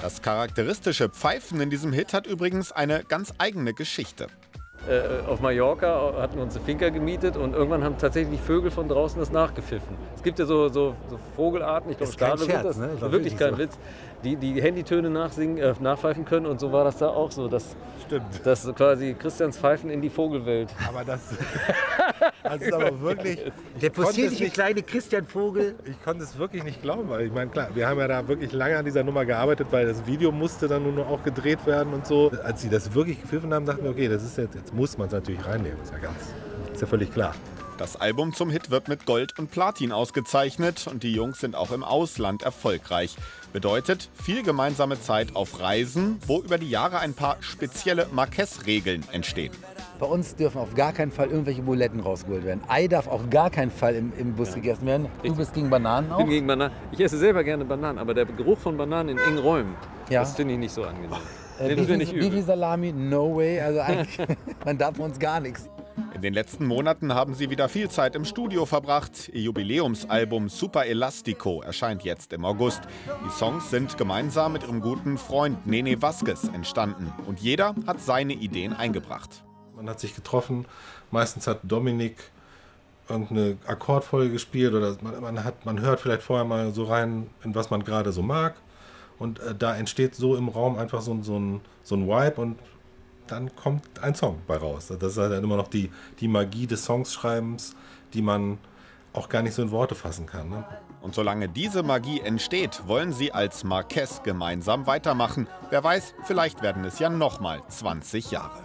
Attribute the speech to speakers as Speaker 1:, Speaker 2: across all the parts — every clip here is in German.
Speaker 1: Das charakteristische Pfeifen in diesem Hit hat übrigens eine ganz eigene Geschichte.
Speaker 2: Auf Mallorca hatten wir uns eine Finca gemietet und irgendwann haben tatsächlich Vögel von draußen das nachgepfiffen. Es gibt ja so Vogelarten, ich glaube Stadler sind das,
Speaker 3: ne? Das
Speaker 2: wirklich kein
Speaker 3: so.
Speaker 2: Witz, die Handytöne nachpfeifen können und so war das da auch so, dass quasi Christians Pfeifen in die Vogelwelt.
Speaker 3: Aber das ist aber wirklich... Der possierliche kleine Christian Vogel. Ich konnte es wirklich nicht glauben, weil ich meine, klar, wir haben ja da wirklich lange an dieser Nummer gearbeitet, weil das Video musste dann nur noch auch gedreht werden und so. Als sie das wirklich gepfiffen haben, dachten wir, okay, das ist jetzt muss man es natürlich reinnehmen, ist ja völlig klar.
Speaker 1: Das Album zum Hit wird mit Gold und Platin ausgezeichnet und die Jungs sind auch im Ausland erfolgreich. Bedeutet viel gemeinsame Zeit auf Reisen, wo über die Jahre ein paar spezielle Marquez-Regeln entstehen.
Speaker 4: Bei uns dürfen auf gar keinen Fall irgendwelche Buletten rausgeholt werden. Ei darf auf gar keinen Fall im Bus gegessen werden. Du bist gegen Bananen auch?
Speaker 2: Ich bin gegen Bananen. Ich esse selber gerne Bananen, aber der Geruch von Bananen in engen Räumen, das finde ich nicht so angenehm.
Speaker 4: Bifi-Salami, no way. Also eigentlich, man darf uns gar nichts.
Speaker 1: In den letzten Monaten haben sie wieder viel Zeit im Studio verbracht. Ihr Jubiläumsalbum Super Elastico erscheint jetzt im August. Die Songs sind gemeinsam mit ihrem guten Freund Nene Vasquez entstanden. Und jeder hat seine Ideen eingebracht.
Speaker 3: Man hat sich getroffen, meistens hat Dominik irgendeine Akkordfolge gespielt oder man hört vielleicht vorher mal so rein, in was man gerade so mag. Und da entsteht so im Raum einfach so ein Vibe und dann kommt ein Song bei raus. Das ist halt immer noch die Magie des Songschreibens, die man auch gar nicht so in Worte fassen kann. Ne?
Speaker 1: Und solange diese Magie entsteht, wollen sie als Marquez gemeinsam weitermachen. Wer weiß, vielleicht werden es ja nochmal 20 Jahre.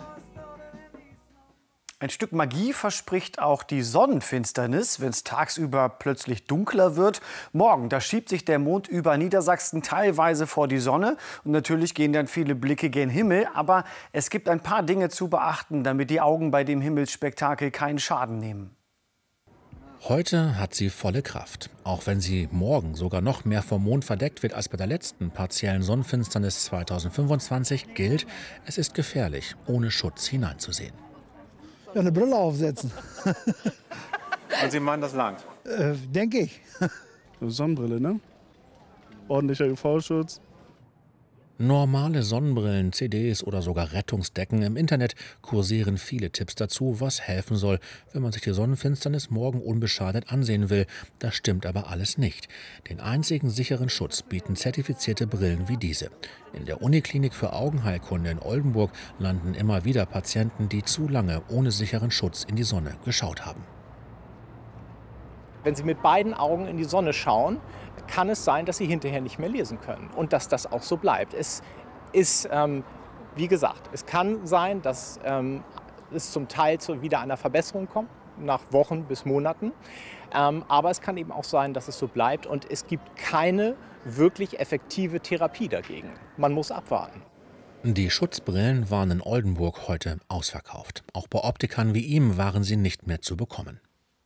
Speaker 5: Ein Stück Magie verspricht auch die Sonnenfinsternis, wenn es tagsüber plötzlich dunkler wird. Morgen, da schiebt sich der Mond über Niedersachsen teilweise vor die Sonne. Und natürlich gehen dann viele Blicke gen Himmel. Aber es gibt ein paar Dinge zu beachten, damit die Augen bei dem Himmelsspektakel keinen Schaden nehmen.
Speaker 6: Heute hat sie volle Kraft. Auch wenn sie morgen sogar noch mehr vom Mond verdeckt wird als bei der letzten partiellen Sonnenfinsternis 2025, gilt, es ist gefährlich, ohne Schutz hineinzusehen.
Speaker 7: Ja, eine Brille aufsetzen.
Speaker 8: Und Sie meinen, das langt?
Speaker 7: Denke ich.
Speaker 8: Sonnenbrille, ne? Ordentlicher UV-Schutz.
Speaker 6: Normale Sonnenbrillen, CDs oder sogar Rettungsdecken. Im Internet kursieren viele Tipps dazu, was helfen soll, wenn man sich die Sonnenfinsternis morgen unbeschadet ansehen will. Das stimmt aber alles nicht. Den einzigen sicheren Schutz bieten zertifizierte Brillen wie diese. In der Uniklinik für Augenheilkunde in Oldenburg landen immer wieder Patienten, die zu lange ohne sicheren Schutz in die Sonne geschaut haben.
Speaker 9: Wenn Sie mit beiden Augen in die Sonne schauen, kann es sein, dass Sie hinterher nicht mehr lesen können und dass das auch so bleibt. Es ist, wie gesagt, es kann sein, dass es zum Teil zu wieder einer Verbesserung kommt, nach Wochen bis Monaten. Aber es kann eben auch sein, dass es so bleibt und es gibt keine wirklich effektive Therapie dagegen. Man muss abwarten.
Speaker 6: Die Schutzbrillen waren in Oldenburg heute ausverkauft. Auch bei Optikern wie ihm waren sie nicht mehr zu bekommen.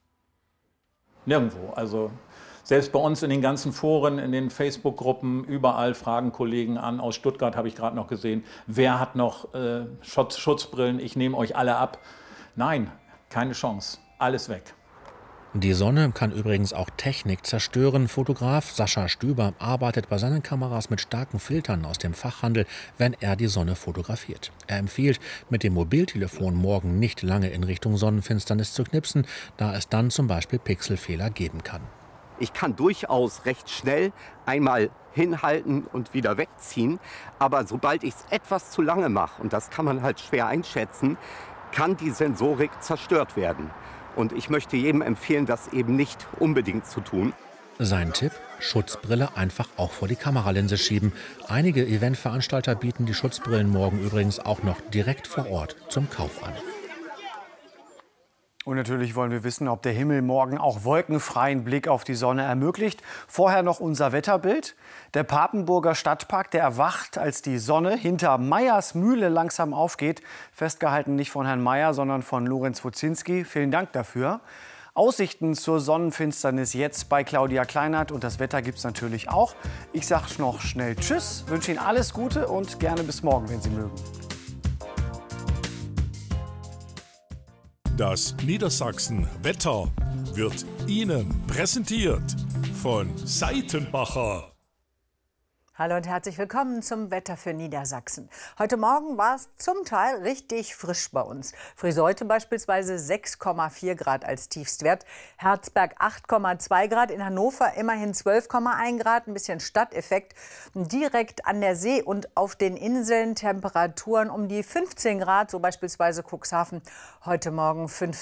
Speaker 10: Nirgendwo. Also selbst bei uns in den ganzen Foren, in den Facebook-Gruppen, überall fragen Kollegen an. Aus Stuttgart habe ich gerade noch gesehen, wer hat noch Schutzbrillen? Ich nehme euch alle ab. Nein, keine Chance. Alles weg.
Speaker 6: Die Sonne kann übrigens auch Technik zerstören. Fotograf Sascha Stüber arbeitet bei seinen Kameras mit starken Filtern aus dem Fachhandel, wenn er die Sonne fotografiert. Er empfiehlt, mit dem Mobiltelefon morgen nicht lange in Richtung Sonnenfinsternis zu knipsen, da es dann zum Beispiel Pixelfehler geben kann.
Speaker 11: Ich kann durchaus recht schnell einmal hinhalten und wieder wegziehen, aber sobald ich es etwas zu lange mache, und das kann man halt schwer einschätzen, kann die Sensorik zerstört werden. Und ich möchte jedem empfehlen, das eben nicht unbedingt zu tun.
Speaker 6: Sein Tipp? Schutzbrille einfach auch vor die Kameralinse schieben. Einige Eventveranstalter bieten die Schutzbrillen morgen übrigens auch noch direkt vor Ort zum Kauf an.
Speaker 5: Und natürlich wollen wir wissen, ob der Himmel morgen auch wolkenfreien Blick auf die Sonne ermöglicht. Vorher noch unser Wetterbild. Der Papenburger Stadtpark, der erwacht, als die Sonne hinter Meyers Mühle langsam aufgeht. Festgehalten nicht von Herrn Meyer, sondern von Lorenz Wozinski. Vielen Dank dafür. Aussichten zur Sonnenfinsternis jetzt bei Claudia Kleinert. Und das Wetter gibt es natürlich auch. Ich sage noch schnell Tschüss, wünsche Ihnen alles Gute und gerne bis morgen, wenn Sie mögen.
Speaker 12: Das Niedersachsen-Wetter wird Ihnen präsentiert von Seitenbacher.
Speaker 13: Hallo und herzlich willkommen zum Wetter für Niedersachsen. Heute Morgen war es zum Teil richtig frisch bei uns. Friseute beispielsweise 6,4 Grad als Tiefstwert, Herzberg 8,2 Grad, in Hannover immerhin 12,1 Grad, ein bisschen Stadteffekt. Direkt an der See und auf den Inseln Temperaturen um die 15 Grad, so beispielsweise Cuxhaven, heute Morgen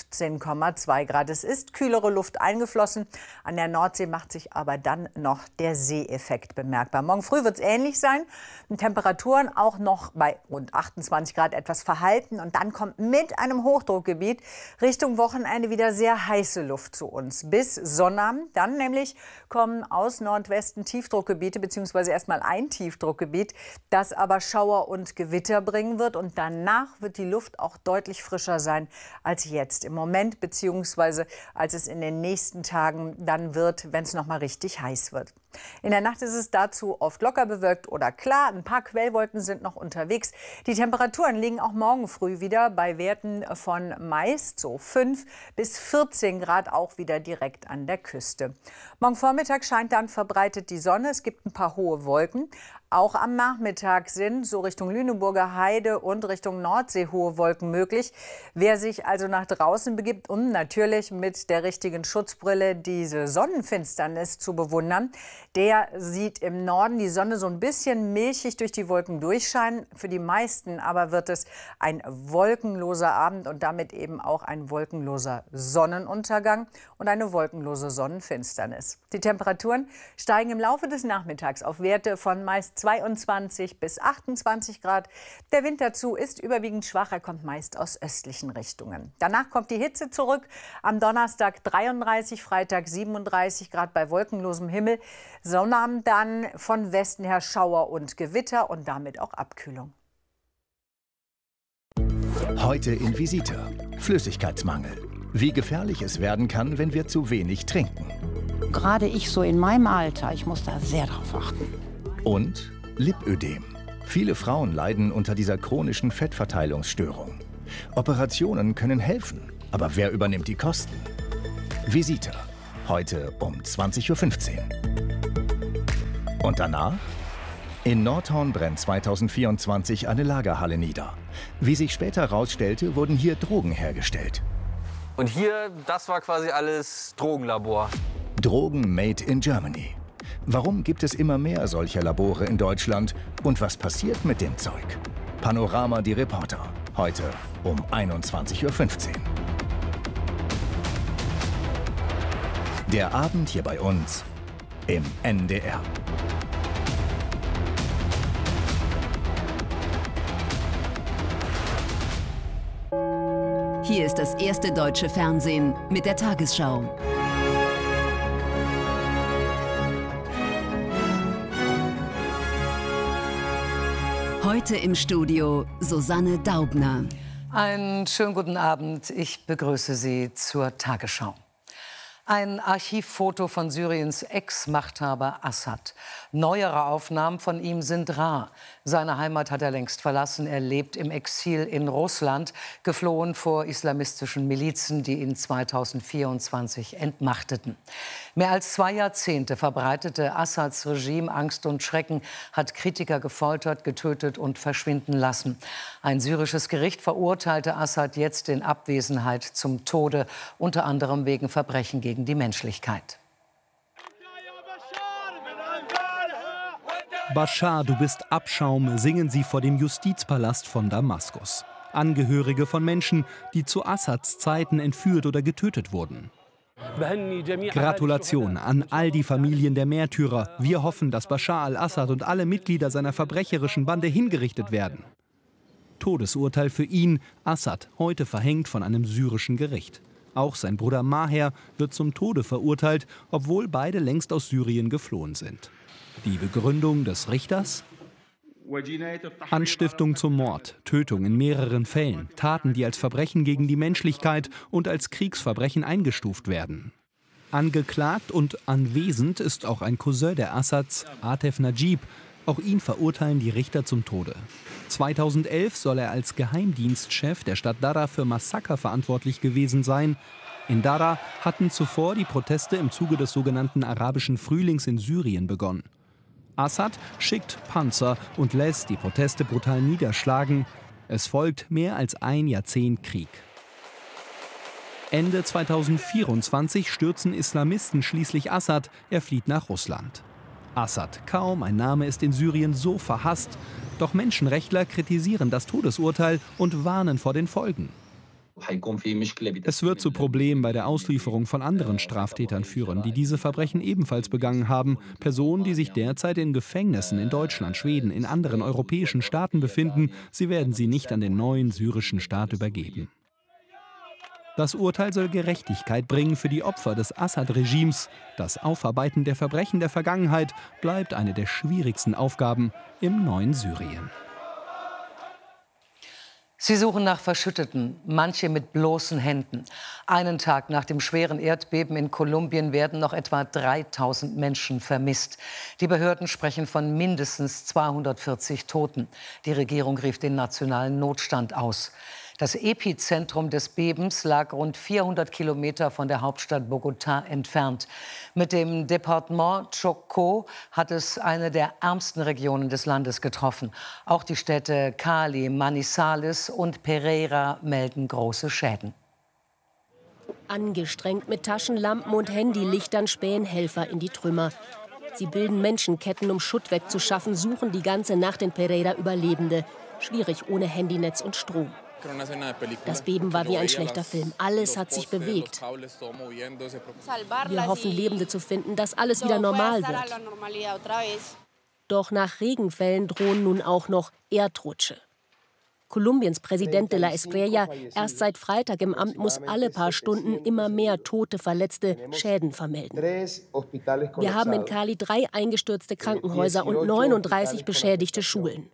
Speaker 13: 15,2 Grad. Es ist kühlere Luft eingeflossen, an der Nordsee macht sich aber dann noch der Seeeffekt bemerkbar. Morgen früh wird es ähnlich sein. Temperaturen auch noch bei rund 28 Grad etwas verhalten. Und dann kommt mit einem Hochdruckgebiet Richtung Wochenende wieder sehr heiße Luft zu uns. Bis Sonnabend. Dann nämlich kommen aus Nordwesten Tiefdruckgebiete, beziehungsweise erstmal ein Tiefdruckgebiet, das aber Schauer und Gewitter bringen wird. Und danach wird die Luft auch deutlich frischer sein als jetzt im Moment, beziehungsweise als es in den nächsten Tagen dann wird, wenn es noch mal richtig heiß wird. In der Nacht ist es dazu oft locker bewölkt oder klar. Ein paar Quellwolken sind noch unterwegs. Die Temperaturen liegen auch morgen früh wieder bei Werten von meist so 5 bis 14 Grad, auch wieder direkt an der Küste. Morgen Vormittag scheint dann verbreitet die Sonne. Es gibt ein paar hohe Wolken. Auch am Nachmittag sind so Richtung Lüneburger Heide und Richtung Nordsee hohe Wolken möglich. Wer sich also nach draußen begibt, um natürlich mit der richtigen Schutzbrille diese Sonnenfinsternis zu bewundern, der sieht im Norden die Sonne so ein bisschen milchig durch die Wolken durchscheinen. Für die meisten aber wird es ein wolkenloser Abend und damit eben auch ein wolkenloser Sonnenuntergang und eine wolkenlose Sonnenfinsternis. Die Temperaturen steigen im Laufe des Nachmittags auf Werte von meist 22 bis 28 Grad. Der Wind dazu ist überwiegend schwach, er kommt meist aus östlichen Richtungen. Danach kommt die Hitze zurück. Am Donnerstag 33, Freitag 37 Grad bei wolkenlosem Himmel. Sonnabend dann von Westen her Schauer und Gewitter und damit auch Abkühlung.
Speaker 14: Heute in Visita. Flüssigkeitsmangel. Wie gefährlich es werden kann, wenn wir zu wenig trinken.
Speaker 15: Gerade ich so in meinem Alter, ich muss da sehr drauf achten.
Speaker 14: Und Lipödem. Viele Frauen leiden unter dieser chronischen Fettverteilungsstörung. Operationen können helfen, aber wer übernimmt die Kosten? Visita. Heute um 20:15 Uhr. Und danach? In Nordhorn brennt 2024 eine Lagerhalle nieder. Wie sich später herausstellte, wurden hier Drogen hergestellt.
Speaker 16: Und hier, das war quasi alles Drogenlabor.
Speaker 14: Drogen made in Germany. Warum gibt es immer mehr solcher Labore in Deutschland? Und was passiert mit dem Zeug? Panorama die Reporter. Heute um 21:15 Uhr. Der Abend hier bei uns im NDR.
Speaker 17: Hier ist das erste deutsche Fernsehen mit der Tagesschau. Heute im Studio Susanne Daubner.
Speaker 18: Einen schönen guten Abend. Ich begrüße Sie zur Tagesschau. Ein Archivfoto von Syriens Ex-Machthaber Assad. Neuere Aufnahmen von ihm sind rar. Seine Heimat hat er längst verlassen. Er lebt im Exil in Russland, geflohen vor islamistischen Milizen, die ihn 2024 entmachteten. Mehr als 2 Jahrzehnte verbreitete Assads Regime Angst und Schrecken, hat Kritiker gefoltert, getötet und verschwinden lassen. Ein syrisches Gericht verurteilte Assad jetzt in Abwesenheit zum Tode, unter anderem wegen Verbrechen gegen die Menschlichkeit.
Speaker 19: Bashar, du bist Abschaum, singen sie vor dem Justizpalast von Damaskus. Angehörige von Menschen, die zu Assads Zeiten entführt oder getötet wurden. Gratulation an all die Familien der Märtyrer. Wir hoffen, dass Bashar al-Assad und alle Mitglieder seiner verbrecherischen Bande hingerichtet werden. Todesurteil für ihn, Assad, heute verhängt von einem syrischen Gericht. Auch sein Bruder Maher wird zum Tode verurteilt, obwohl beide längst aus Syrien geflohen sind. Die Begründung des Richters? Anstiftung zum Mord, Tötung in mehreren Fällen, Taten, die als Verbrechen gegen die Menschlichkeit und als Kriegsverbrechen eingestuft werden. Angeklagt und anwesend ist auch ein Cousin der Assads, Atef Najib. Auch ihn verurteilen die Richter zum Tode. 2011 soll er als Geheimdienstchef der Stadt Dara für Massaker verantwortlich gewesen sein. In Dara hatten zuvor die Proteste im Zuge des sogenannten Arabischen Frühlings in Syrien begonnen. Assad schickt Panzer und lässt die Proteste brutal niederschlagen. Es folgt mehr als ein Jahrzehnt Krieg. Ende 2024 stürzen Islamisten schließlich Assad. Er flieht nach Russland. Assad, kaum ein Name ist in Syrien so verhasst. Doch Menschenrechtler kritisieren das Todesurteil und warnen vor den Folgen. Es wird zu Problemen bei der Auslieferung von anderen Straftätern führen, die diese Verbrechen ebenfalls begangen haben. Personen, die sich derzeit in Gefängnissen in Deutschland, Schweden, in anderen europäischen Staaten befinden. Sie werden sie nicht an den neuen syrischen Staat übergeben. Das Urteil soll Gerechtigkeit bringen für die Opfer des Assad-Regimes. Das Aufarbeiten der Verbrechen der Vergangenheit bleibt eine der schwierigsten Aufgaben im neuen Syrien.
Speaker 18: Sie suchen nach Verschütteten, manche mit bloßen Händen. Einen Tag nach dem schweren Erdbeben in Kolumbien werden noch etwa 3000 Menschen vermisst. Die Behörden sprechen von mindestens 240 Toten. Die Regierung rief den nationalen Notstand aus. Das Epizentrum des Bebens lag rund 400 Kilometer von der Hauptstadt Bogotá entfernt. Mit dem Departement Chocó hat es eine der ärmsten Regionen des Landes getroffen. Auch die Städte Cali, Manizales und Pereira melden große Schäden.
Speaker 20: Angestrengt mit Taschenlampen und Handylichtern spähen Helfer in die Trümmer. Sie bilden Menschenketten, um Schutt wegzuschaffen, suchen die ganze Nacht in Pereira Überlebende. Schwierig ohne Handynetz und Strom. Das Beben war wie ein schlechter Film. Alles hat sich bewegt. Wir hoffen, Lebende zu finden, dass alles wieder normal wird. Doch nach Regenfällen drohen nun auch noch Erdrutsche. Kolumbiens Präsident de la Espriella, erst seit Freitag im Amt, muss alle paar Stunden immer mehr Tote, Verletzte, Schäden vermelden. Wir haben in Cali 3 eingestürzte Krankenhäuser und 39 beschädigte Schulen.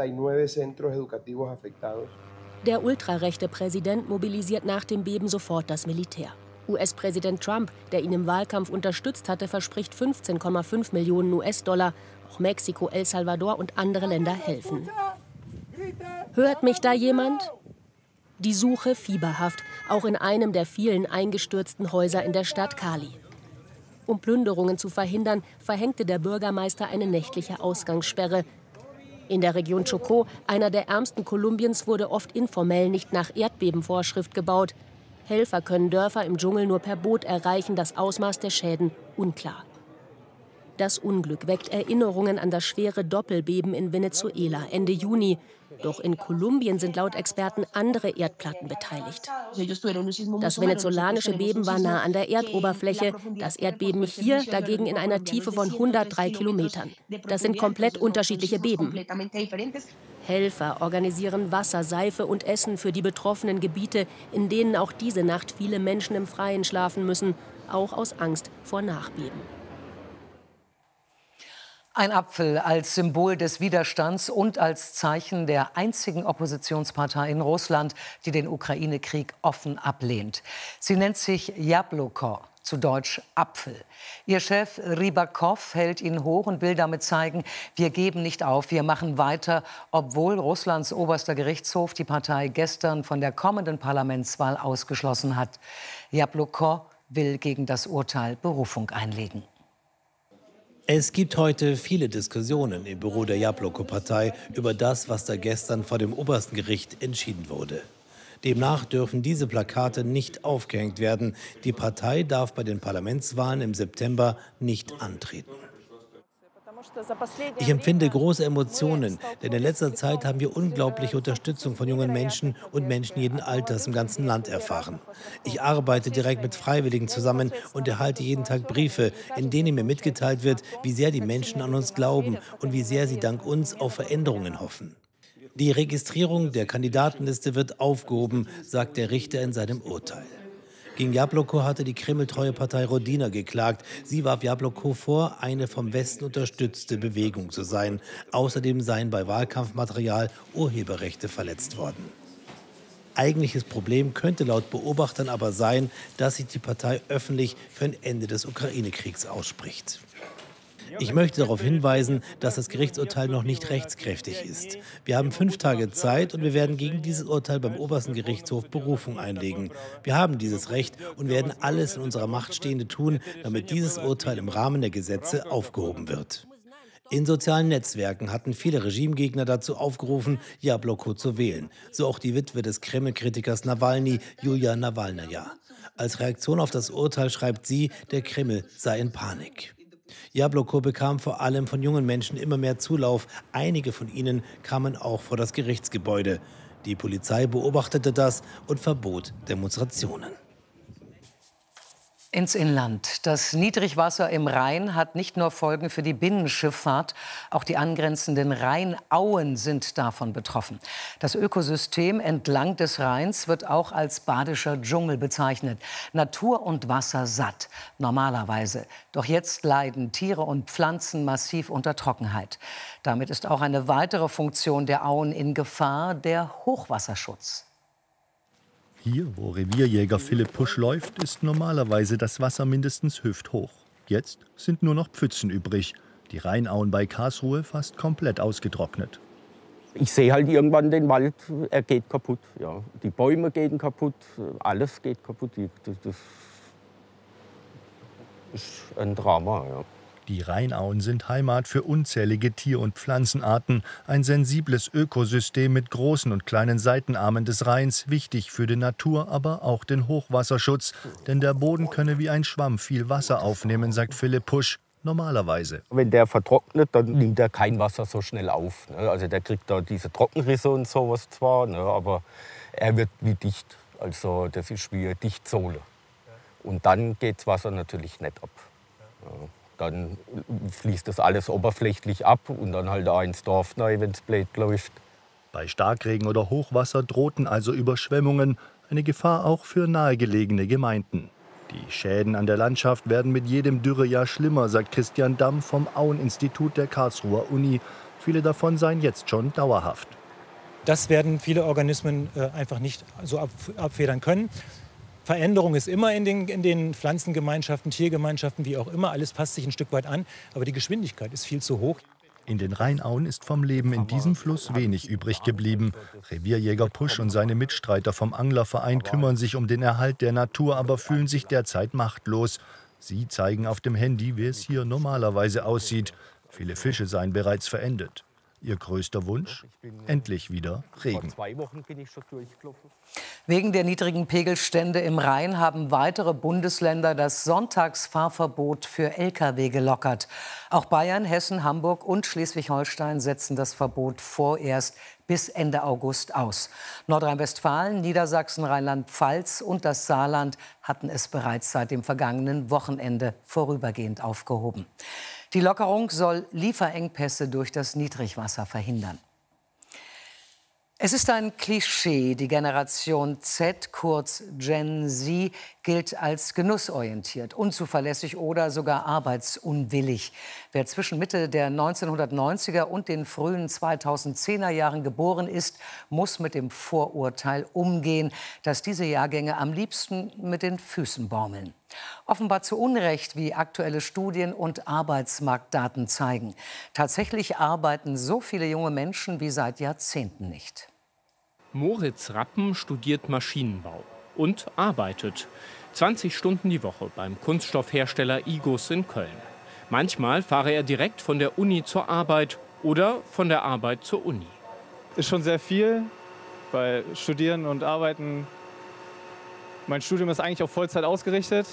Speaker 20: Der ultrarechte Präsident mobilisiert nach dem Beben sofort das Militär. US-Präsident Trump, der ihn im Wahlkampf unterstützt hatte, verspricht 15,5 Millionen US-Dollar. Auch Mexiko, El Salvador und andere Länder helfen. Hört mich da jemand? Die Suche fieberhaft, auch in einem der vielen eingestürzten Häuser in der Stadt Cali. Um Plünderungen zu verhindern, verhängte der Bürgermeister eine nächtliche Ausgangssperre. In der Region Chocó, einer der ärmsten Kolumbiens, wurde oft informell nicht nach Erdbebenvorschrift gebaut. Helfer können Dörfer im Dschungel nur per Boot erreichen, das Ausmaß der Schäden unklar. Das Unglück weckt Erinnerungen an das schwere Doppelbeben in Venezuela Ende Juni. Doch in Kolumbien sind laut Experten andere Erdplatten beteiligt. Das venezolanische Beben war nah an der Erdoberfläche, das Erdbeben hier dagegen in einer Tiefe von 103 Kilometern. Das sind komplett unterschiedliche Beben. Helfer organisieren Wasser, Seife und Essen für die betroffenen Gebiete, in denen auch diese Nacht viele Menschen im Freien schlafen müssen, auch aus Angst vor Nachbeben.
Speaker 18: Ein Apfel als Symbol des Widerstands und als Zeichen der einzigen Oppositionspartei in Russland, die den Ukraine-Krieg offen ablehnt. Sie nennt sich Jabloko, zu Deutsch Apfel. Ihr Chef Rybakov hält ihn hoch und will damit zeigen, wir geben nicht auf, wir machen weiter, obwohl Russlands oberster Gerichtshof die Partei gestern von der kommenden Parlamentswahl ausgeschlossen hat. Jabloko will gegen das Urteil Berufung einlegen.
Speaker 21: Es gibt heute viele Diskussionen im Büro der Jabloko-Partei über das, was da gestern vor dem obersten Gericht entschieden wurde. Demnach dürfen diese Plakate nicht aufgehängt werden. Die Partei darf bei den Parlamentswahlen im September nicht antreten. Ich empfinde große Emotionen, denn in letzter Zeit haben wir unglaubliche Unterstützung von jungen Menschen und Menschen jeden Alters im ganzen Land erfahren. Ich arbeite direkt mit Freiwilligen zusammen und erhalte jeden Tag Briefe, in denen mir mitgeteilt wird, wie sehr die Menschen an uns glauben und wie sehr sie dank uns auf Veränderungen hoffen. Die Registrierung der Kandidatenliste wird aufgehoben, sagt der Richter in seinem Urteil. Gegen Jabloko hatte die kremltreue Partei Rodina geklagt. Sie warf Jabloko vor, eine vom Westen unterstützte Bewegung zu sein. Außerdem seien bei Wahlkampfmaterial Urheberrechte verletzt worden. Eigentliches Problem könnte laut Beobachtern aber sein, dass sich die Partei öffentlich für ein Ende des Ukraine-Kriegs ausspricht. Ich möchte darauf hinweisen, dass das Gerichtsurteil noch nicht rechtskräftig ist. Wir haben 5 Tage Zeit und wir werden gegen dieses Urteil beim obersten Gerichtshof Berufung einlegen. Wir haben dieses Recht und werden alles in unserer Macht Stehende tun, damit dieses Urteil im Rahmen der Gesetze aufgehoben wird. In sozialen Netzwerken hatten viele Regimegegner dazu aufgerufen, Jabloko zu wählen. So auch die Witwe des Kreml-Kritikers Nawalny, Julia Nawalnaja. Als Reaktion auf das Urteil schreibt sie, der Kreml sei in Panik. Jabloko bekam vor allem von jungen Menschen immer mehr Zulauf. Einige von ihnen kamen auch vor das Gerichtsgebäude. Die Polizei beobachtete das und verbot Demonstrationen.
Speaker 18: Ins Inland. Das Niedrigwasser im Rhein hat nicht nur Folgen für die Binnenschifffahrt, auch die angrenzenden Rheinauen sind davon betroffen. Das Ökosystem entlang des Rheins wird auch als badischer Dschungel bezeichnet. Natur und Wasser satt, normalerweise. Doch jetzt leiden Tiere und Pflanzen massiv unter Trockenheit. Damit ist auch eine weitere Funktion der Auen in Gefahr, der Hochwasserschutz.
Speaker 2: Hier, wo Revierjäger Philipp Pusch läuft, ist normalerweise das Wasser mindestens hüfthoch. Jetzt sind nur noch Pfützen übrig. Die Rheinauen bei Karlsruhe fast komplett ausgetrocknet.
Speaker 22: Ich sehe halt irgendwann den Wald, er geht kaputt. Ja. Die Bäume gehen kaputt, alles geht kaputt. Das ist ein Drama. Ja.
Speaker 2: Die Rheinauen sind Heimat für unzählige Tier- und Pflanzenarten. Ein sensibles Ökosystem mit großen und kleinen Seitenarmen des Rheins. Wichtig für die Natur, aber auch den Hochwasserschutz. Denn der Boden könne wie ein Schwamm viel Wasser aufnehmen, sagt Philipp Pusch. Normalerweise.
Speaker 22: Wenn der vertrocknet, dann nimmt er kein Wasser so schnell auf. Also der kriegt da diese Trockenrisse und sowas zwar, aber er wird wie dicht. Also das ist wie eine Dichtsohle. Und dann geht das Wasser natürlich nicht ab. Ja. Dann fließt das alles oberflächlich ab und dann halt auch ins Dorf rein, wenn es blöd läuft.
Speaker 2: Bei Starkregen oder Hochwasser drohten also Überschwemmungen, eine Gefahr auch für nahegelegene Gemeinden. Die Schäden an der Landschaft werden mit jedem Dürrejahr schlimmer, sagt Christian Damm vom Auen-Institut der Karlsruher Uni. Viele davon seien jetzt schon dauerhaft.
Speaker 23: Das werden viele Organismen einfach nicht so abfedern können. Veränderung ist immer in den Pflanzengemeinschaften, Tiergemeinschaften, wie auch immer. Alles passt sich ein Stück weit an, aber die Geschwindigkeit ist viel zu hoch.
Speaker 2: In den Rheinauen ist vom Leben in diesem Fluss wenig übrig geblieben. Revierjäger Pusch und seine Mitstreiter vom Anglerverein kümmern sich um den Erhalt der Natur, aber fühlen sich derzeit machtlos. Sie zeigen auf dem Handy, wie es hier normalerweise aussieht. Viele Fische seien bereits verendet. Ihr größter Wunsch? Endlich wieder Regen.
Speaker 22: Vor 2 Wochen bin ich schon durchgelaufen.
Speaker 18: Wegen der niedrigen Pegelstände im Rhein haben weitere Bundesländer das Sonntagsfahrverbot für Lkw gelockert. Auch Bayern, Hessen, Hamburg und Schleswig-Holstein setzen das Verbot vorerst bis Ende August aus. Nordrhein-Westfalen, Niedersachsen, Rheinland-Pfalz und das Saarland hatten es bereits seit dem vergangenen Wochenende vorübergehend aufgehoben. Die Lockerung soll Lieferengpässe durch das Niedrigwasser verhindern. Es ist ein Klischee, die Generation Z, kurz Gen Z, gilt als genussorientiert, unzuverlässig oder sogar arbeitsunwillig. Wer zwischen Mitte der 1990er und den frühen 2010er Jahren geboren ist, muss mit dem Vorurteil umgehen, dass diese Jahrgänge am liebsten mit den Füßen baumeln. Offenbar zu Unrecht, wie aktuelle Studien und Arbeitsmarktdaten zeigen. Tatsächlich arbeiten so viele junge Menschen wie seit Jahrzehnten nicht.
Speaker 24: Moritz Rappen studiert Maschinenbau und arbeitet 20 Stunden die Woche beim Kunststoffhersteller IGUS in Köln. Manchmal fahre er direkt von der Uni zur Arbeit oder von der Arbeit zur Uni.
Speaker 8: Ist schon sehr viel, weil Studieren und Arbeiten, mein Studium ist eigentlich auf Vollzeit ausgerichtet.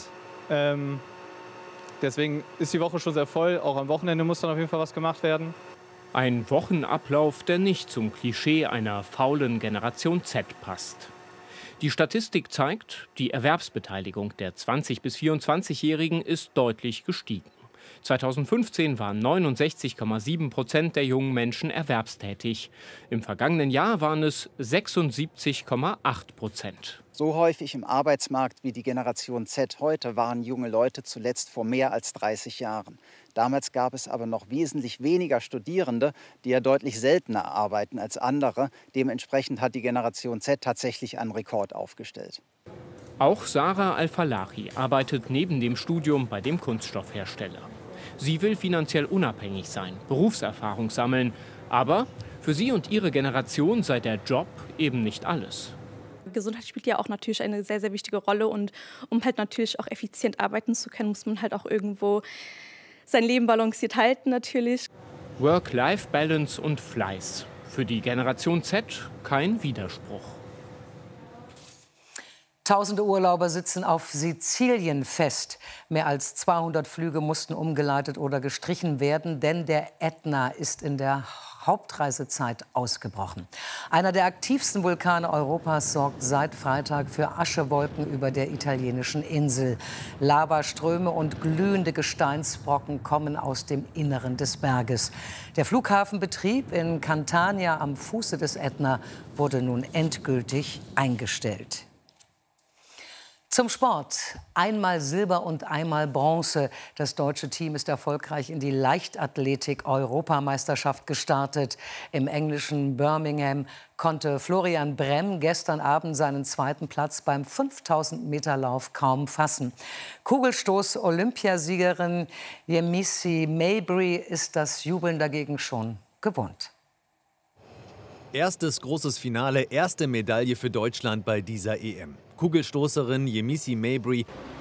Speaker 8: Deswegen ist die Woche schon sehr voll. Auch am Wochenende muss dann auf jeden Fall was gemacht werden.
Speaker 24: Ein Wochenablauf, der nicht zum Klischee einer faulen Generation Z passt. Die Statistik zeigt, die Erwerbsbeteiligung der 20- bis 24-Jährigen ist deutlich gestiegen. 2015 waren 69,7% der jungen Menschen erwerbstätig. Im vergangenen Jahr waren es 76,8%.
Speaker 25: So häufig im Arbeitsmarkt wie die Generation Z heute waren junge Leute zuletzt vor mehr als 30 Jahren. Damals gab es aber noch wesentlich weniger Studierende, die ja deutlich seltener arbeiten als andere. Dementsprechend hat die Generation Z tatsächlich einen Rekord aufgestellt.
Speaker 24: Auch Sarah Al-Falahi arbeitet neben dem Studium bei dem Kunststoffhersteller. Sie will finanziell unabhängig sein, Berufserfahrung sammeln. Aber für sie und ihre Generation sei der Job eben nicht alles.
Speaker 26: Gesundheit spielt ja auch natürlich eine sehr, sehr wichtige Rolle. Und um halt natürlich auch effizient arbeiten zu können, muss man halt auch irgendwo sein Leben balanciert halten natürlich.
Speaker 24: Work-Life-Balance und Fleiß. Für die Generation Z kein Widerspruch.
Speaker 18: Tausende Urlauber sitzen auf Sizilien fest. Mehr als 200 Flüge mussten umgeleitet oder gestrichen werden, denn der Ätna ist in der Hauptreisezeit ausgebrochen. Einer der aktivsten Vulkane Europas sorgt seit Freitag für Aschewolken über der italienischen Insel. Lavaströme und glühende Gesteinsbrocken kommen aus dem Inneren des Berges. Der Flughafenbetrieb in Catania am Fuße des Ätna wurde nun endgültig eingestellt. Zum Sport. Einmal Silber und einmal Bronze. Das deutsche Team ist erfolgreich in die Leichtathletik-Europameisterschaft gestartet. Im englischen Birmingham konnte Florian Bremm gestern Abend seinen zweiten Platz beim 5000-Meter-Lauf kaum fassen. Kugelstoß-Olympiasiegerin Yemisi Mabry ist das Jubeln dagegen schon gewohnt.
Speaker 1: Erstes großes Finale, erste Medaille für Deutschland bei dieser EM. Kugelstoßerin Yemisi Mabry